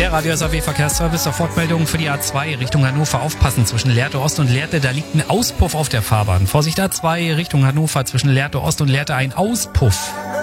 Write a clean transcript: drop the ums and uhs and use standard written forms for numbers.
Der Radio SAW Verkehrsservice, Sofortmeldung für die A2 Richtung Hannover. Aufpassen, zwischen Lehrte Ost und Lehrte, da liegt ein Auspuff auf der Fahrbahn. Vorsicht, A2 Richtung Hannover, zwischen Lehrte Ost und Lehrte ein Auspuff.